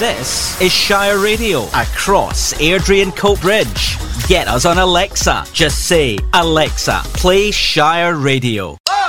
This is Shire Radio across Airdrie and Coat Bridge. Get us on Alexa. Just say, Alexa, play Shire Radio.